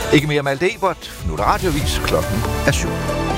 Ikke mere Malte Ebert. Nu er der radiovis. Klokken er 7.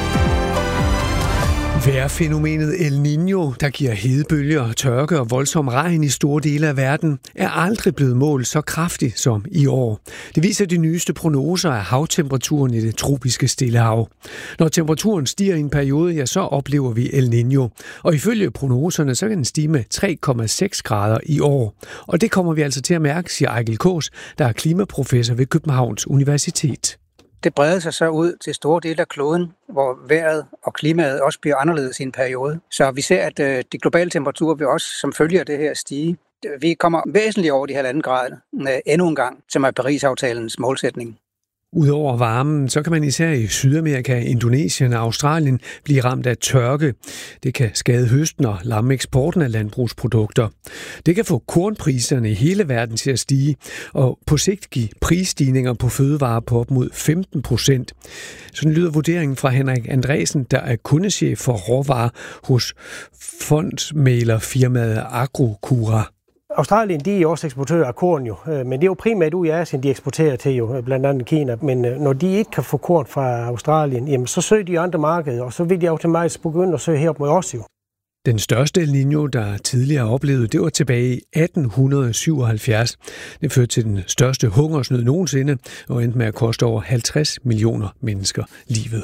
Vejrfænomenet El Niño, der giver hedebølger, tørke og voldsom regn i store dele af verden, er aldrig blevet målt så kraftigt som i år. Det viser de nyeste prognoser af havtemperaturen i det tropiske Stillehav. Når temperaturen stiger i en periode, ja, så oplever vi El Niño. Og ifølge prognoserne, så kan den stige med 3,6 grader i år. Og det kommer vi altså til at mærke, siger Ejgil Kaas, der er klimaprofessor ved Københavns Universitet. Det breder sig så ud til store dele af kloden, hvor vejret og klimaet også bliver anderledes i en periode. Så vi ser, at de globale temperaturer vil også som følge af det her stige. Vi kommer væsentligt over de 1,5 grader endnu en gang, som er Paris-aftalens målsætning. Udover varmen, så kan man især i Sydamerika, Indonesien og Australien blive ramt af tørke. Det kan skade høsten og lamme eksporten af landbrugsprodukter. Det kan få kornpriserne i hele verden til at stige, og på sigt give prisstigninger på fødevarer på op mod 15%. Sådan lyder vurderingen fra Henrik Andresen, der er kundechef for råvarer hos fondsmæglerfirmaet Agrocura. Australien, de er også eksportører af korn jo, men det er jo primært ud i Asien, de eksporterer til jo, blandt andet Kina. Men når de ikke kan få korn fra Australien, jamen, så søger de andre markeder, og så vil de automatisk begynde at søge herop mod os jo. Den største El Niño, der tidligere oplevede, det var tilbage i 1877. Det førte til den største hungersnød nogensinde, og endte med at koste over 50 millioner mennesker livet.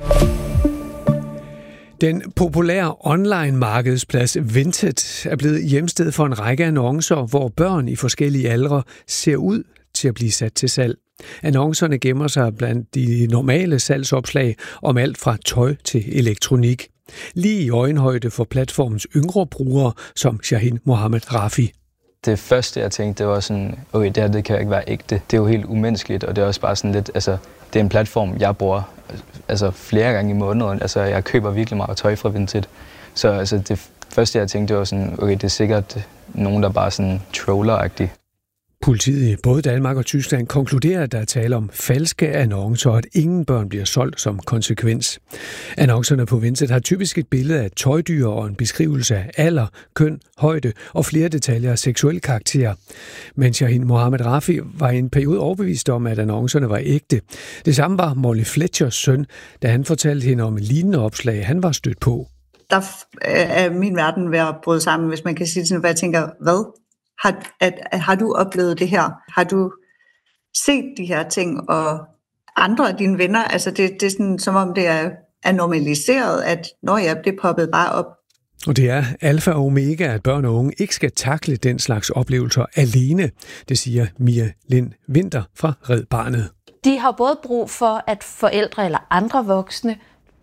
Den populære online-markedsplads Vinted er blevet hjemsted for en række annoncer, hvor børn i forskellige aldre ser ud til at blive sat til salg. Annoncerne gemmer sig blandt de normale salgsopslag om alt fra tøj til elektronik. Lige i øjenhøjde for platformens yngre brugere, som Shahin Mohammed Rafi. Det første, jeg tænkte, det var sådan, okay, det her det kan jo ikke være ægte. Det er jo helt umenneskeligt, og det er også bare sådan lidt, altså, det er en platform, jeg bruger flere gange i måneden. Altså, jeg køber virkelig meget tøj fra Vinted. Så altså, det første, jeg tænkte, det var sådan, okay, det er sikkert nogen, der bare sådan troller-agtige. Politiet i både Danmark og Tyskland konkluderer, at der er tale om falske annoncer, og at ingen børn bliver solgt som konsekvens. Annoncerne på Vinted har typisk et billede af tøjdyr og en beskrivelse af alder, køn, højde og flere detaljer af seksuel karakter. Men Shahin Mohammed Rafi var i en periode overbevist om, at annoncerne var ægte. Det samme var Molly Fletchers søn, da han fortalte hende om en lignende opslag, han var stødt på. Der er min verden ved at bryde sammen, hvis man kan sige sådan, hvor jeg tænker, hvad? Har du oplevet det her? Har du set de her ting, og andre af dine venner? Altså det er sådan, som om det er normaliseret, at når jeg bliver poppet bare op. Og det er alfa og omega, at børn og unge ikke skal takle den slags oplevelser alene. Det siger Mia Lind Vinter fra Red Barnet. De har både brug for, at forældre eller andre voksne